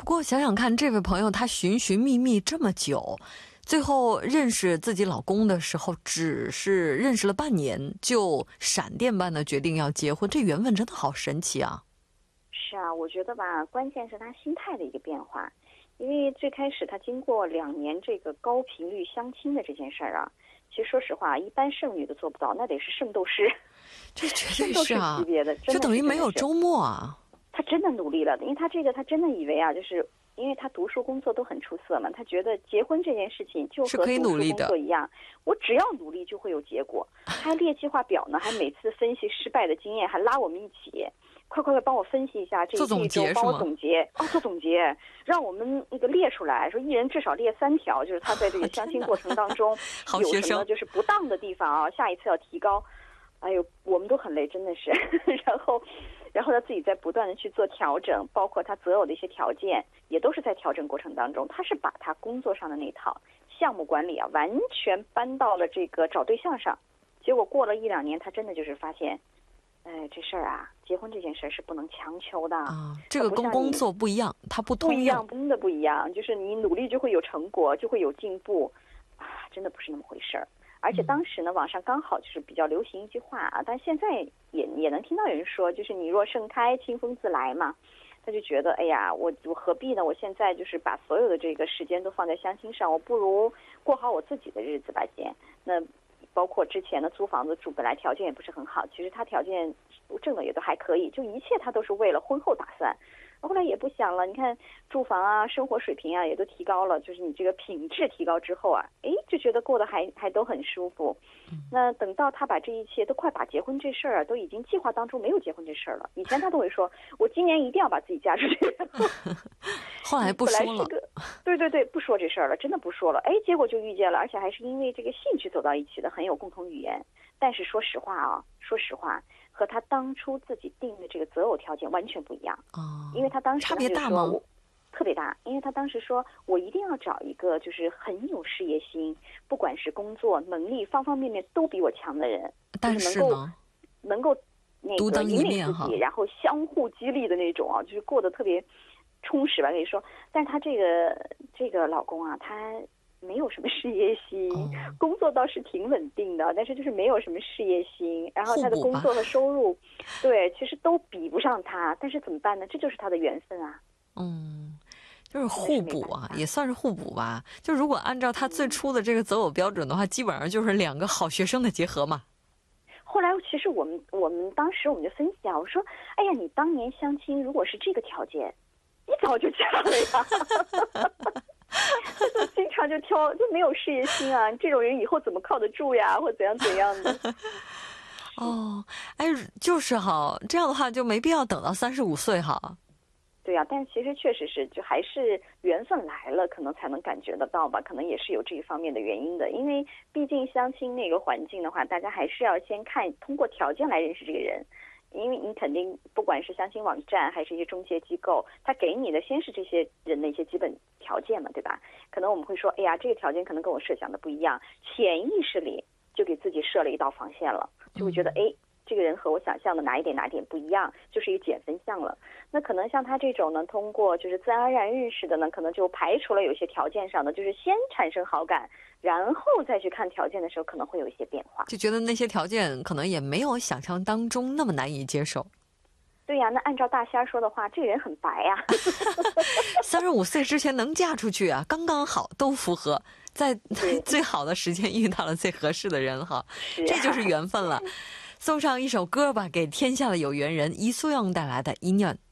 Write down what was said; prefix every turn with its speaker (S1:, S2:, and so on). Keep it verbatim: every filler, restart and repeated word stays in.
S1: 不过想想看，这位朋友他寻寻觅觅这么久，最后认识自己老公的时候只是认识了半年，就闪电般的决定要结婚，这缘分真的好神奇啊。
S2: 是啊，我觉得吧，关键是他心态的一个变化。因为最开始他经过两年这个高频率相亲的这件事儿啊，其实说实话，一般剩女都做不到，那得是圣斗士，
S1: 这绝对是啊，
S2: 级别的，
S1: 就等于没有周末啊。
S2: 他真的努力了，因为他这个他真的以为啊，就是因为他读书工作都很出色嘛，他觉得结婚这件事情就和读书工作一样，我只要努力就会有结果。还列计划表呢，还每次分析失败的经验，还拉我们一起。快快快帮我分析一下这一周，帮我总结哦，做总结，让我们那个列出来，说一人至少列三条，就是他在这个相亲过程当中有什么就是不当的地方啊，下一次要提高。哎呦，我们都很累，真的是。然后，然后他自己在不断的去做调整，包括他择偶的一些条件，也都是在调整过程当中。他是把他工作上的那套项目管理啊，完全搬到了这个找对象上。结果过了一两年，他真的就是发现。哎，这事儿啊，结婚这件事是不能强求的
S1: 啊。这个跟工作不一样，它不通用，
S2: 不一样，真的不一样。就是你努力就会有成果，就会有进步，啊，真的不是那么回事儿。而且当时呢，网上刚好就是比较流行一句话啊，但现在也也能听到有人说，就是你若盛开，清风自来嘛。他就觉得，哎呀，我我何必呢？我现在就是把所有的这个时间都放在相亲上，我不如过好我自己的日子吧，先那。包括之前的租房子住，本来条件也不是很好，其实他条件挣的也都还可以，就一切他都是为了婚后打算。后来也不想了，你看住房啊，生活水平啊也都提高了，就是你这个品质提高之后啊，哎，就觉得过得还还都很舒服。那等到他把这一切都快把结婚这事儿啊，都已经计划当中没有结婚这事儿了。以前他都会说，我今年一定要把自己嫁出去。
S1: 后来不说了。
S2: 对对对，不说这事儿了，真的不说了。哎，结果就遇见了，而且还是因为这个兴趣走到一起的，很有共同语言。但是说实话啊，说实话。和他当初自己定的这个择偶条件完全不一样
S1: 哦，
S2: 因为他当时
S1: 差别大吗？
S2: 特别大，因为他当时说我一定要找一个就是很有事业心，不管是工作能力方方面面都比我强的人，
S1: 但是呢，
S2: 能够能够那个引领自己，然后相互激励的那种啊，就是过得特别充实吧，可以说。但是他这个这个老公啊，他。没有什么事业心，哦、工作倒是挺稳定的，但是就是没有什么事业心。然后他的工作和收入，对，其实都比不上他。但是怎么办呢？这就是他的缘分啊。
S1: 嗯，就是互补啊，也算是互补吧。就如果按照他最初的这个择偶标准的话，嗯、基本上就是两个好学生的结合嘛。
S2: 后来其实我们我们当时我们就分析啊，我说，哎呀，你当年相亲如果是这个条件，你早就嫁了呀。经常就挑，就没有事业心啊！这种人以后怎么靠得住呀？或怎样怎样的？
S1: 哦，哎，就是哈，这样的话就没必要等到三十五岁哈。
S2: 对呀、啊，但其实确实是，就还是缘分来了，可能才能感觉得到吧？可能也是有这一方面的原因的，因为毕竟相亲那个环境的话，大家还是要先看，通过条件来认识这个人。因为你肯定不管是相亲网站还是一些中介机构，他给你的先是这些人的一些基本条件嘛，对吧？可能我们会说，哎呀，这个条件可能跟我设想的不一样，潜意识里就给自己设了一道防线了，就会觉得，哎，这个人和我想象的哪一点哪一点不一样，就是一个减分项了。那可能像他这种呢，通过就是自然而然认识的呢，可能就排除了有些条件上的，就是先产生好感，然后再去看条件的时候，可能会有一些变化，
S1: 就觉得那些条件可能也没有想象当中那么难以接受。
S2: 对呀、啊，那按照大仙说的话，这个人很白呀、啊。
S1: 三十五岁之前能嫁出去啊，刚刚好，都符合，在最好的时间遇到了最合适的人哈，这就是缘分了。送上一首歌吧，给天下的有缘人，伊苏阳带来的《一念》。